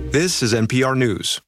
This is NPR News.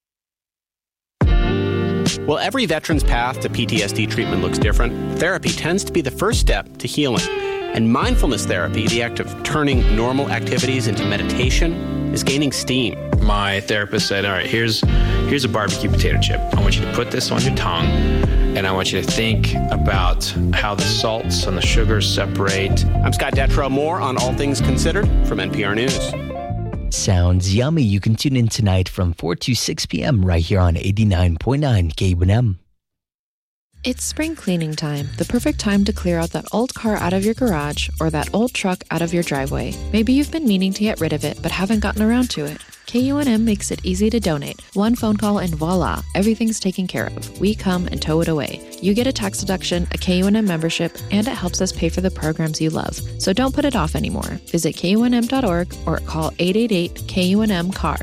While every veteran's path to PTSD treatment looks different, therapy tends to be the first step to healing. And mindfulness therapy, the act of turning normal activities into meditation, is gaining steam. My therapist said, all right, here's a barbecue potato chip. I want you to put this on your tongue, and I want you to think about how the salts and the sugars separate. I'm Scott Detrow. More on All Things Considered from NPR News. Sounds yummy. You can tune in tonight from 4 to 6 p.m. right here on 89.9 KBNM. It's spring cleaning time, the perfect time to clear out that old car out of your garage or that old truck out of your driveway. Maybe you've been meaning to get rid of it but haven't gotten around to it. KUNM makes it easy to donate. One phone call and voila, everything's taken care of. We come and tow it away. You get a tax deduction, a KUNM membership, and it helps us pay for the programs you love. So don't put it off anymore. Visit KUNM.org or call 888-KUNM-CAR,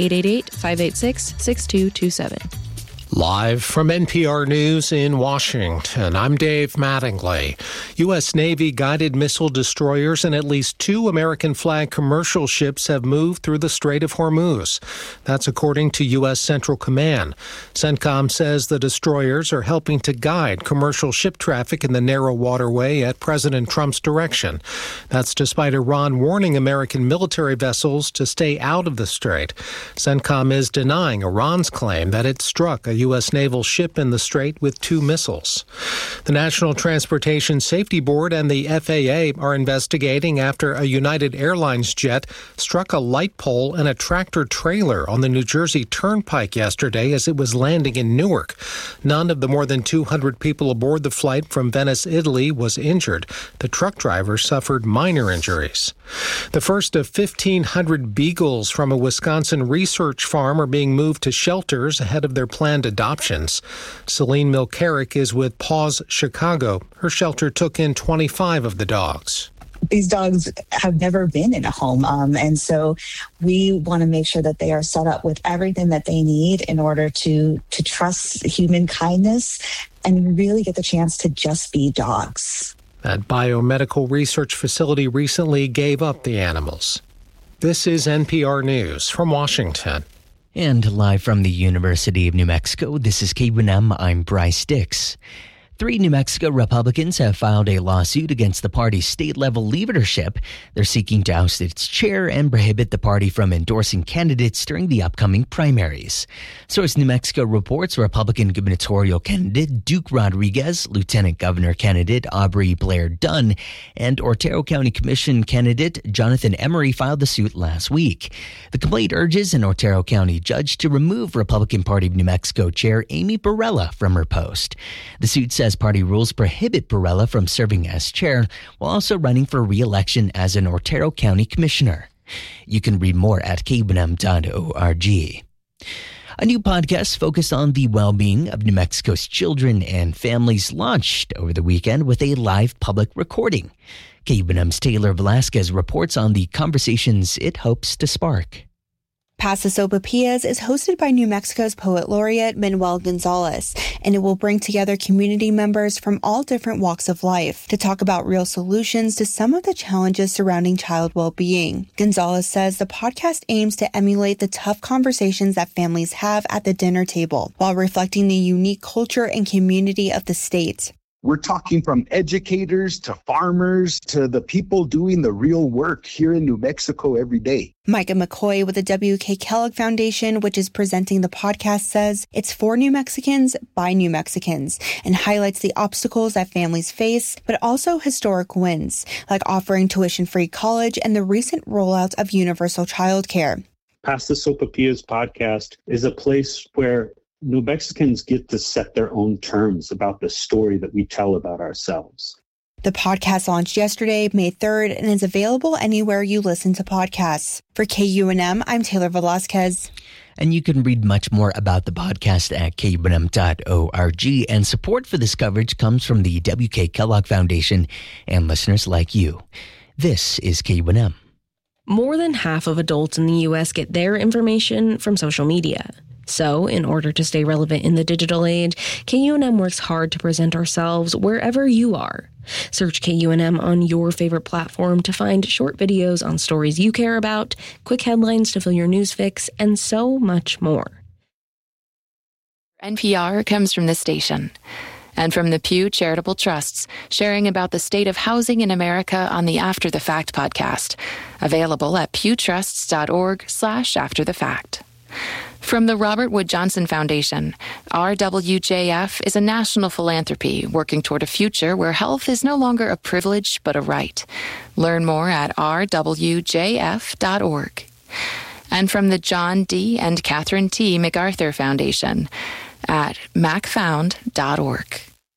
888-586-6227. Live from NPR News in Washington, I'm Dave Mattingly. U.S. Navy guided missile destroyers and at least 2 American-flagged commercial ships have moved through the Strait of Hormuz. That's according to U.S. Central Command. CENTCOM says the destroyers are helping to guide commercial ship traffic in the narrow waterway at President Trump's direction. That's despite Iran warning American military vessels to stay out of the strait. CENTCOM is denying Iran's claim that it struck a U.S. naval ship in the strait with 2 missiles. The National Transportation Safety Board and the FAA are investigating after a United Airlines jet struck a light pole and a tractor trailer on the New Jersey Turnpike yesterday as it was landing in Newark. None of the more than 200 people aboard the flight from Venice, Italy was injured. The truck driver suffered minor injuries. The first of 1,500 beagles from a Wisconsin research farm are being moved to shelters ahead of their planned adoptions. Celine Milcarrick is with Paws Chicago. Her shelter took in 25 of the dogs. These dogs have never been in a home, and so we want to make sure that they are set up with everything that they need in order to trust human kindness and really get the chance to just be dogs. That biomedical research facility recently gave up the animals. This is NPR News from Washington. And live from the University of New Mexico, this is KBNM. I'm Bryce Dix. 3 New Mexico Republicans have filed a lawsuit against the party's state-level leadership. They're seeking to oust its chair and prohibit the party from endorsing candidates during the upcoming primaries. Source New Mexico reports Republican gubernatorial candidate Duke Rodriguez, Lieutenant Governor candidate Aubrey Blair Dunn, and Otero County Commission candidate Jonathan Emery filed the suit last week. The complaint urges an Otero County judge to remove Republican Party of New Mexico chair Amy Barella from her post. The suit says party rules prohibit Barella from serving as chair while also running for re-election as an Otero County commissioner. You can read more at kbnm.org. A new podcast focused on the well-being of New Mexico's children and families launched over the weekend with a live public recording. KBNM's Taylor Velasquez reports on the conversations it hopes to spark. Past the Sopapillas is hosted by New Mexico's poet laureate Manuel Gonzalez, and it will bring together community members from all different walks of life to talk about real solutions to some of the challenges surrounding child well-being. Gonzalez says the podcast aims to emulate the tough conversations that families have at the dinner table while reflecting the unique culture and community of the state. We're talking from educators to farmers to the people doing the real work here in New Mexico every day. Micah McCoy with the W.K. Kellogg Foundation, which is presenting the podcast, says it's for New Mexicans by New Mexicans and highlights the obstacles that families face, but also historic wins, like offering tuition-free college and the recent rollout of universal childcare. Past the Sopapillas podcast is a place where New Mexicans get to set their own terms about the story that we tell about ourselves. The podcast launched yesterday, May 3rd, and is available anywhere you listen to podcasts. For KUNM, I'm Taylor Velasquez. And you can read much more about the podcast at kbnm.org. And support for this coverage comes from the W.K. Kellogg Foundation and listeners like you. This is KUNM. More than half of adults in the U.S. get their information from social media. So, in order to stay relevant in the digital age, KUNM works hard to present ourselves wherever you are. Search KUNM on your favorite platform to find short videos on stories you care about, quick headlines to fill your news fix, and so much more. NPR comes from this station and from the Pew Charitable Trusts, sharing about the state of housing in America on the After the Fact podcast, available at pewtrusts.org/afterthefact. From the Robert Wood Johnson Foundation, RWJF is a national philanthropy working toward a future where health is no longer a privilege but a right. Learn more at rwjf.org. And from the John D. and Catherine T. MacArthur Foundation at macfound.org.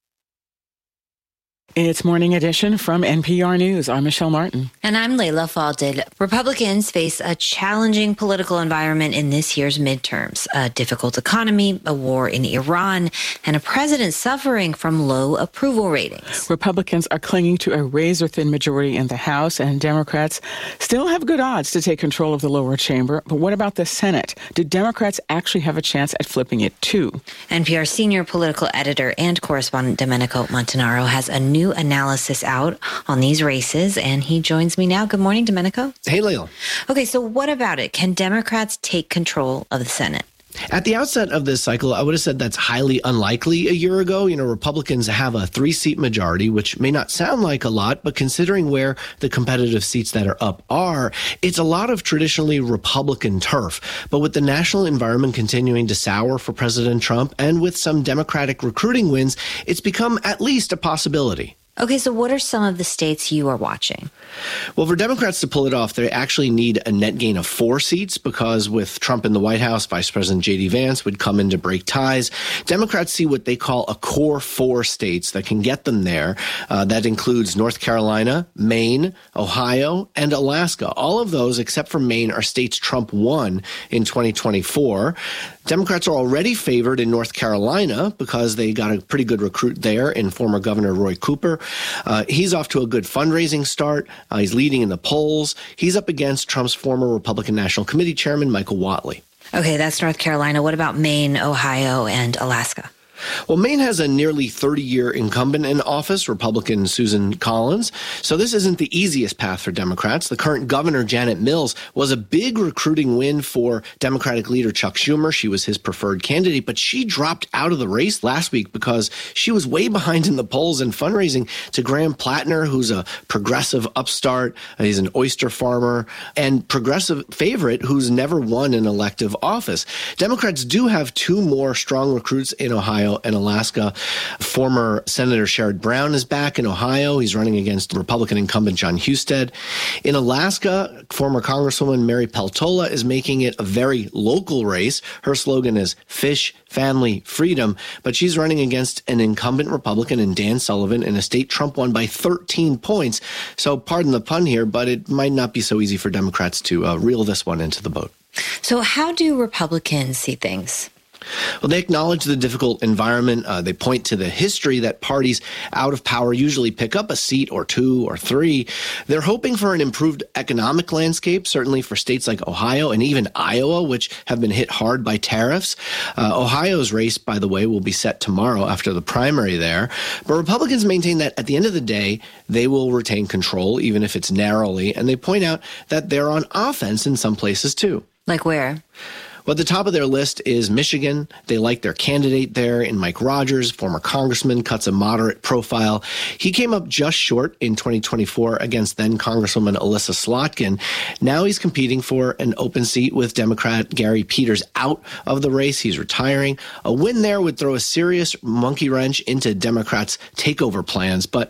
It's Morning Edition from NPR News. I'm Michelle Martin. And I'm Layla Falded. Republicans face a challenging political environment in this year's midterms. A difficult economy, a war in Iran, and a president suffering from low approval ratings. Republicans are clinging to a razor-thin majority in the House, and Democrats still have good odds to take control of the lower chamber. But what about the Senate? Do Democrats actually have a chance at flipping it, too? NPR senior political editor and correspondent Domenico Montanaro has a new analysis out on these races, and he joins me now. Good morning, Domenico. Hey, Layla. Okay, so what about it? Can Democrats take control of the Senate? At the outset of this cycle, I would have said that's highly unlikely a year ago. Republicans have a 3-seat majority, which may not sound like a lot, but considering where the competitive seats that are up are, it's a lot of traditionally Republican turf. But with the national environment continuing to sour for President Trump and with some Democratic recruiting wins, it's become at least a possibility. Okay, so what are some of the states you are watching? Well, for Democrats to pull it off, they actually need a net gain of 4 seats because with Trump in the White House, Vice President J.D. Vance would come in to break ties. Democrats see what they call a core 4 states that can get them there. That includes North Carolina, Maine, Ohio, and Alaska. All of those, except for Maine, are states Trump won in 2024. Democrats are already favored in North Carolina because they got a pretty good recruit there in former Governor Roy Cooper. He's off to a good fundraising start. He's leading in the polls. He's up against Trump's former Republican National Committee Chairman, Michael Whatley. Okay, that's North Carolina. What about Maine, Ohio, and Alaska? Well, Maine has a nearly 30-year incumbent in office, Republican Susan Collins. So this isn't the easiest path for Democrats. The current governor, Janet Mills, was a big recruiting win for Democratic leader Chuck Schumer. She was his preferred candidate, but she dropped out of the race last week because she was way behind in the polls and fundraising to Graham Plattner, who's a progressive upstart. He's an oyster farmer and progressive favorite who's never won an elective office. Democrats do have 2 more strong recruits in Ohio and Alaska. Former Senator Sherrod Brown is back in Ohio. He's running against Republican incumbent John Husted. In Alaska, former Congresswoman Mary Peltola is making it a very local race. Her slogan is Fish, Family, Freedom, but she's running against an incumbent Republican in Dan Sullivan in a state Trump won by 13 points. So pardon the pun here, but it might not be so easy for Democrats to reel this one into the boat. So how do Republicans see things? Well, they acknowledge the difficult environment. They point to the history that parties out of power usually pick up a seat or 2 or 3. They're hoping for an improved economic landscape, certainly for states like Ohio and even Iowa, which have been hit hard by tariffs. Ohio's race, by the way, will be set tomorrow after the primary there. But Republicans maintain that at the end of the day, they will retain control, even if it's narrowly. And they point out that they're on offense in some places, too. Like where? Well, at the top of their list is Michigan. They like their candidate there in Mike Rogers, former congressman, cuts a moderate profile. He came up just short in 2024 against then Congresswoman Alyssa Slotkin. Now he's competing for an open seat with Democrat Gary Peters out of the race. He's retiring. A win there would throw a serious monkey wrench into Democrats' takeover plans. But,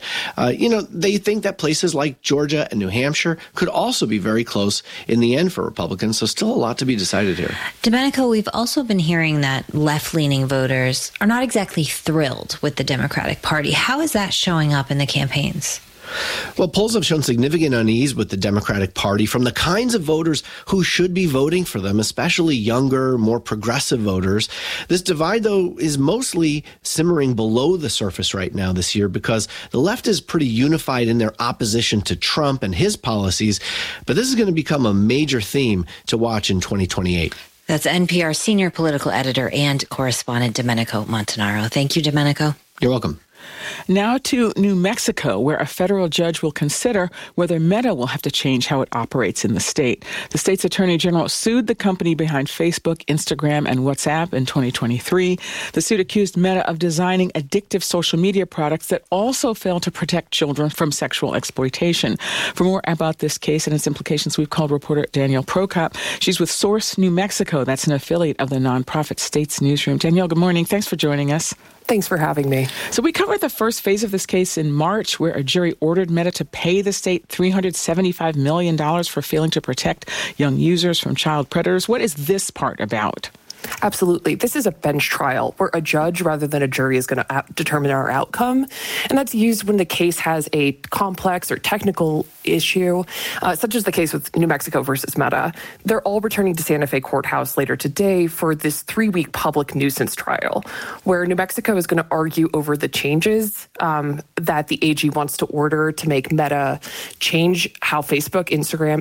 they think that places like Georgia and New Hampshire could also be very close in the end for Republicans. So still a lot to be decided here. Domenico, we've also been hearing that left-leaning voters are not exactly thrilled with the Democratic Party. How is that showing up in the campaigns? Well, polls have shown significant unease with the Democratic Party from the kinds of voters who should be voting for them, especially younger, more progressive voters. This divide, though, is mostly simmering below the surface right now this year because the left is pretty unified in their opposition to Trump and his policies. But this is going to become a major theme to watch in 2028. That's NPR senior political editor and correspondent Domenico Montanaro. Thank you, Domenico. You're welcome. Now to New Mexico, where a federal judge will consider whether Meta will have to change how it operates in the state. The state's attorney general sued the company behind Facebook, Instagram, and WhatsApp in 2023. The suit accused Meta of designing addictive social media products that also fail to protect children from sexual exploitation. For more about this case and its implications, we've called reporter Danielle Prokop. She's with Source New Mexico. That's an affiliate of the nonprofit States Newsroom. Danielle, good morning. Thanks for joining us. Thanks for having me. So we covered the first phase of this case in March, where a jury ordered Meta to pay the state $375 million for failing to protect young users from child predators. What is this part about? Absolutely. This is a bench trial where a judge rather than a jury is going to determine our outcome. And that's used when the case has a complex or technical issue, such as the case with New Mexico versus Meta. They're all returning to Santa Fe Courthouse later today for this 3-week public nuisance trial, where New Mexico is going to argue over the changes that the AG wants to order to make Meta change how Facebook, Instagram,